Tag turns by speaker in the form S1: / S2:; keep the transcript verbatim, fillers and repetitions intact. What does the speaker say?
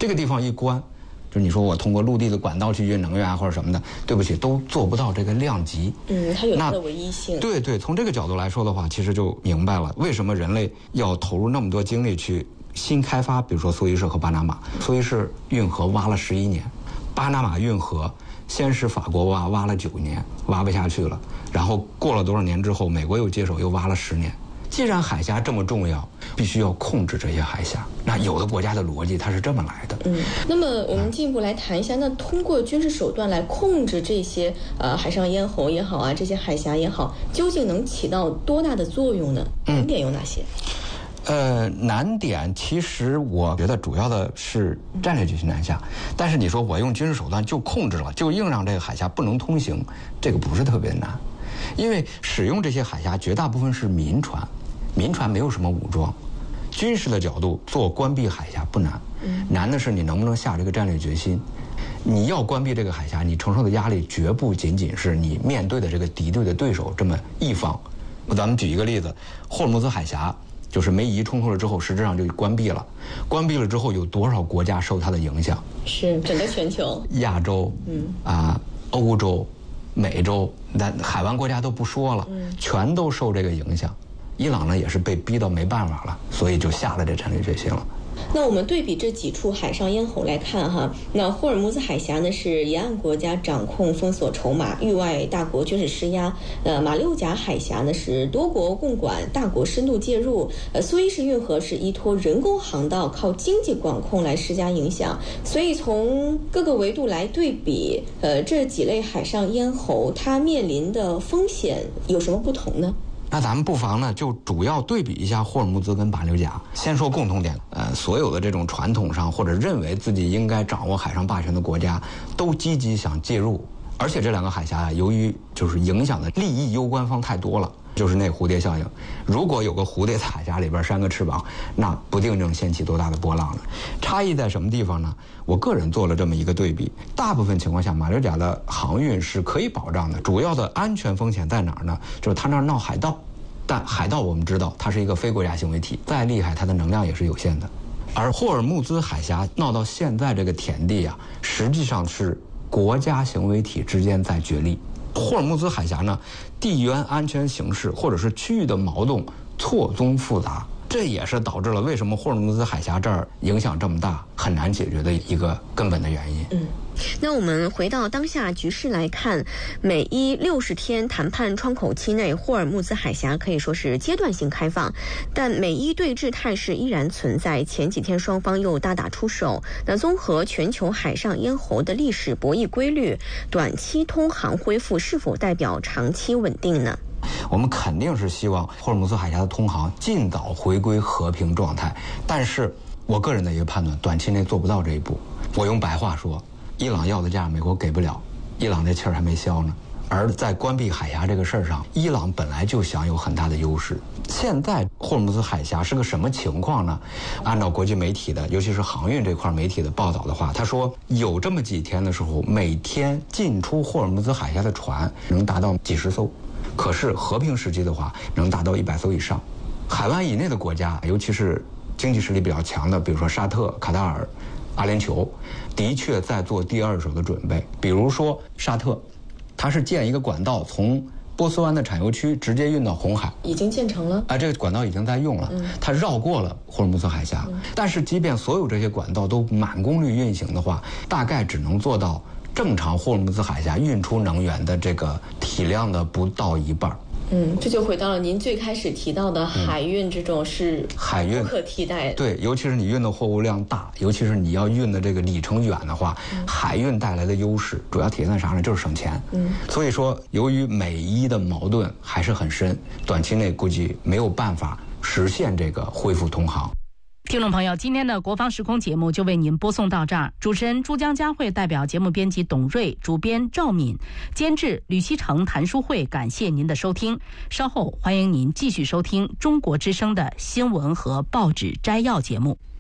S1: 这个地方一关，就你说我通过陆地的管道去运能源啊或者什么的，对不起，都做不到这个量级。
S2: 嗯，它有它的唯一性。
S1: 对对，从这个角度来说的话，其实就明白了为什么人类要投入那么多精力去新开发，比如说苏伊士和巴拿马。苏伊士运河挖了十一年，巴拿马运河先是法国挖，挖了九年，挖不下去了，然后过了多少年之后，美国又接手，又挖了十年。既然海峡这么重要，必须要控制这些海峡。那有的国家的逻辑它是这么来的。
S2: 嗯，那么我们进一步来谈一下，那通过军事手段来控制这些呃海上咽喉也好啊，这些海峡也好，究竟能起到多大的作用呢？难点有哪些？
S1: 呃，难点其实我觉得主要的是战略决心难下，但是你说我用军事手段就控制了，就硬让这个海峡不能通行，这个不是特别难，因为使用这些海峡绝大部分是民船，民船没有什么武装，军事的角度做关闭海峡不难，难的是你能不能下这个战略决心。你要关闭这个海峡，你承受的压力绝不仅仅是你面对的这个敌对的对手这么一方。咱们举一个例子，霍尔木兹海峡就是梅伊冲突了之后，实质上就关闭了。关闭了之后，有多少国家受它的影响？
S2: 是整个全球，
S1: 亚洲，嗯啊，欧洲、美洲，那海湾国家都不说了，嗯，全都受这个影响。伊朗呢也是被逼到没办法了，所以就下了这战略决心了。
S2: 那我们对比这几处海上咽喉来看哈，那霍尔木兹海峡呢是沿岸国家掌控封锁筹码，域外大国军事施压。呃，马六甲海峡呢是多国共管，大国深度介入。呃，苏伊士运河是依托人工航道，靠经济管控来施加影响。所以从各个维度来对比，呃，这几类海上咽喉它面临的风险有什么不同呢？
S1: 那咱们不妨呢，就主要对比一下霍尔木兹跟马六甲。先说共同点，呃，所有的这种传统上或者认为自己应该掌握海上霸权的国家，都积极想介入。而且这两个海峡啊，由于就是影响的利益攸关方太多了，就是那蝴蝶效应。如果有个蝴蝶在海峡里边扇个翅膀，那不定能掀起多大的波浪了。差异在什么地方呢？我个人做了这么一个对比，大部分情况下马六甲的航运是可以保障的，主要的安全风险在哪儿呢？就是它那儿闹海盗，但海盗我们知道它是一个非国家行为体，再厉害它的能量也是有限的。而霍尔木兹海峡闹到现在这个田地啊，实际上是国家行为体之间在角力。霍尔木兹海峡呢，地缘安全形势或者是区域的矛盾错综复杂，这也是导致了为什么霍尔木兹海峡这儿影响这么大、很难解决的一个根本的原因。
S2: 嗯。那我们回到当下局势来看，美伊六十天谈判窗口期内，霍尔木兹海峡可以说是阶段性开放，但美伊对峙态势依然存在。前几天双方又大打出手。那综合全球海上咽喉的历史博弈规律，短期通航恢复是否代表长期稳定呢？
S1: 我们肯定是希望霍尔木兹海峡的通航尽早回归和平状态，但是我个人的一个判断，短期内做不到这一步。我用白话说，伊朗要的价美国给不了，伊朗这气儿还没消呢。而在关闭海峡这个事儿上，伊朗本来就享有很大的优势。现在霍尔木兹海峡是个什么情况呢？按照国际媒体的，尤其是航运这块媒体的报道的话，他说有这么几天的时候，每天进出霍尔木兹海峡的船能达到几十艘，可是和平时期的话，能达到一百艘以上。海湾以内的国家，尤其是经济实力比较强的，比如说沙特、卡塔尔、阿联酋，的确在做第二手的准备。比如说沙特，它是建一个管道，从波斯湾的产油区直接运到红海，
S2: 已经建成了。
S1: 啊，这个管道已经在用了，嗯、它绕过了霍尔木兹海峡。嗯、但是，即便所有这些管道都满功率运行的话，大概只能做到正常霍尔木兹海峡运出能源的这个体量的不到一半。
S2: 嗯，这就回到了您最开始提到的海运，这种是
S1: 海运
S2: 不可替代的。
S1: 对，尤其是你运的货物量大，尤其是你要运的这个里程远的话，嗯、海运带来的优势主要体现在啥呢？就是省钱。嗯，所以说，由于美伊的矛盾还是很深，短期内估计没有办法实现这个恢复通航。
S3: 听众朋友，今天的国防时空节目就为您播送到这儿。主持人珠江佳慧代表节目编辑董瑞，主编赵敏，监制吕希成、谭淑慧，感谢您的收听。稍后欢迎您继续收听中国之声的新闻和报纸摘要节目。